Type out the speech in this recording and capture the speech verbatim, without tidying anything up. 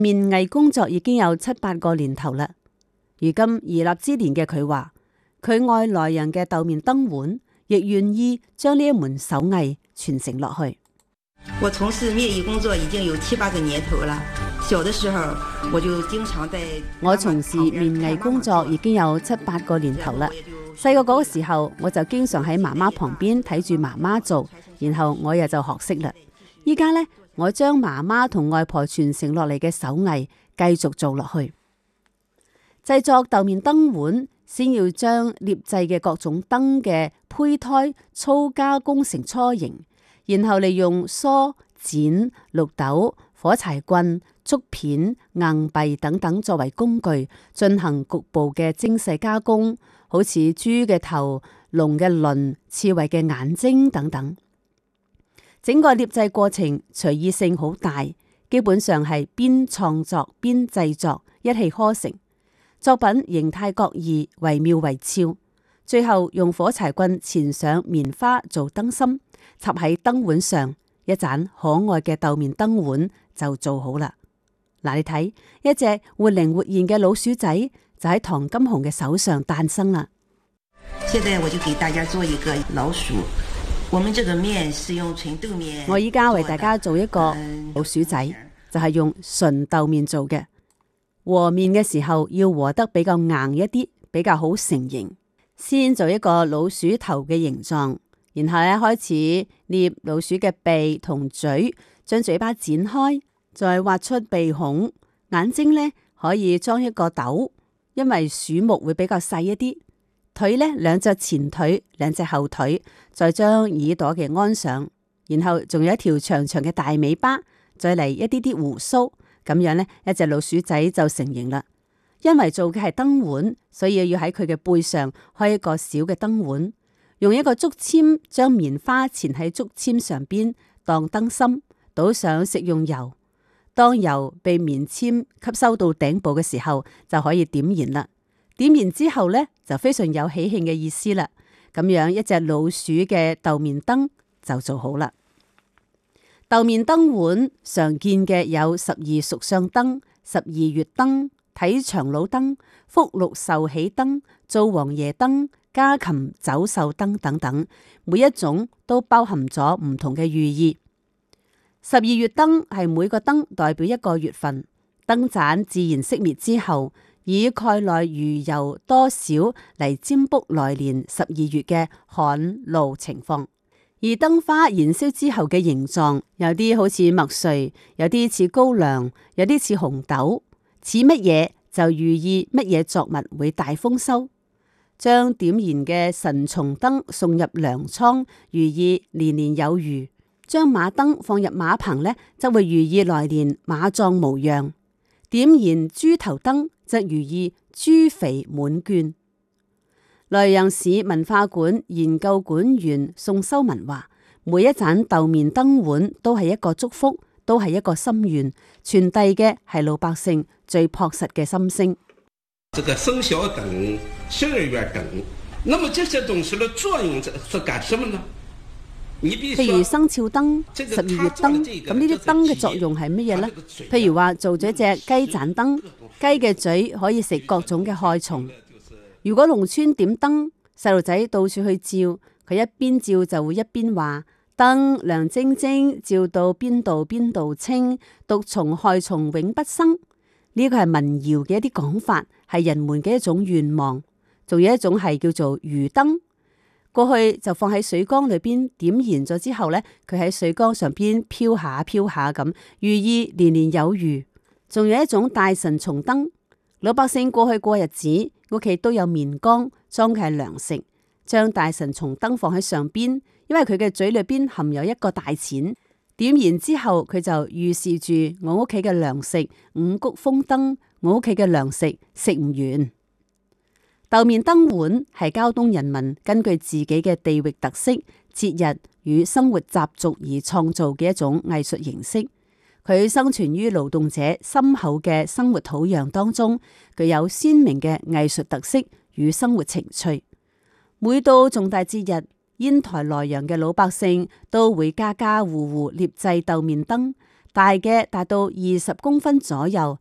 面藝工作已經有七八個年頭啦。如今而立之年嘅佢話，佢愛來人嘅豆面燈碗，亦願意將呢一門手藝傳承落去。 我從事面藝工作已經有七八個年頭了。小的時候我就經常在我從事面藝工作已經有七八個年頭啦。細個嗰個時候，我就經常喺媽媽旁邊睇住媽媽做，然後我也就學識啦。依家呢，我將媽媽同外婆傳承落嚟嘅手藝繼續做落去。製作豆面燈碗，先要將鑷製嘅各種燈嘅胚胎粗加工成初形，然後利用梳、剪、綠豆、火柴棍、竹片、硬幣等等作為工具，進行局部嘅精細加工，好似豬嘅頭、龍嘅鱗、刺蝟嘅眼睛等等。整個鑷製過程隨意性好大，基本上係邊創作邊製作，一氣呵成。作品形態各異，惟妙惟肖。最後用火柴棍纏上棉花做燈芯，插喺燈碗上，一盞可愛嘅豆面燈碗就做好啦。嗱，你睇，一隻活靈活現嘅老鼠仔就喺唐金紅嘅手上誕生啦。 現在我就給大家做一個老鼠。我們這個麵是用純豆麵。 我依家為大家做一個老鼠仔，就係用純豆面做嘅。和面嘅時候要和得比較硬一啲，比較好成形。先做一個老鼠頭嘅形狀，然後咧開始捏老鼠嘅鼻同嘴，將嘴巴剪開，再挖出鼻孔。眼睛咧可以裝一個斗，因為鼠目會比較細一啲。腿咧兩隻前腿，兩隻後腿，再將耳朵嘅安上，然後仲有一條長長嘅大尾巴，再嚟一啲啲鬍鬚。咁樣呢，一隻老鼠仔就成形啦。因為做嘅係燈碗，所以要喺佢嘅背上開一個小嘅燈碗，用一個竹籤將棉花纏喺竹籤上邊當燈芯，倒上食用油。當油被棉籤吸收到頂部嘅時候，就可以點燃啦。點燃之後呢，就非常有喜慶嘅意思啦。咁樣一隻老鼠嘅豆面燈就做好啦。豆面燈碗常見嘅有十二屬相燈、十二月燈、睇長老燈、福祿壽喜燈、灶王爺燈、家禽走壽燈等等，每一種都包含咗唔同嘅寓意。十二月燈係每個燈代表一個月份，燈盞自然熄滅之後，以蓋內餘油多少嚟占卜來年十二月嘅旱澇情況。而燈花燃燒之後嘅形狀，有啲好似麥穗，有啲似高粱，有啲似紅豆，似乜嘢就寓意乜嘢作物會大豐收。將點燃嘅神松燈送入糧倉，寓意年年有餘；將馬燈放入馬棚呢，則會寓意來年馬壯無恙。點燃豬頭燈則寓意豬肥滿卷。萊陽市文化館研究館員宋修文話：每一盞豆面燈碗都係一個祝福，都係一個心願，傳遞嘅係老百姓最樸實嘅心聲。 這個生肖燈、十二月燈，那麼這些東西的作用是是幹什麼呢？ 譬如生肖燈、十二月燈，咁呢啲燈嘅作用係乜嘢呢？譬如話做咗隻雞盞燈，雞嘅嘴可以食各種嘅害蟲。如果農村點燈，細路仔到處去照，佢一邊照就會一邊話：燈亮晶晶，照到邊度邊度清，毒蟲害蟲永不生。呢個係民謠嘅一啲講法，係人們嘅一種願望。仲有一種係叫做魚燈，過去就放喺水缸裏邊點燃咗之後呢，佢喺水缸上邊飄下飄下咁，寓意年年有餘。仲有一種大神松燈，老百姓過去過日子，屋企都有棉缸，裝嘅係糧食，將大神松燈放喺上邊，因為佢嘅嘴裏邊含有一個大錢，點燃之後佢就預示住我屋企嘅糧食五穀豐登，我屋企嘅糧食食唔完。豆面燈碗係膠東人民根據自己嘅地域特色、節日與生活習俗而創造嘅一種藝術形式。佢生存於勞動者深厚嘅生活土壤當中，具有鮮明嘅藝術特色與生活情趣。每到重大節日，煙台萊陽嘅老百姓都會家家戶戶鑷製豆面燈， 大嘅達到二十公分左右，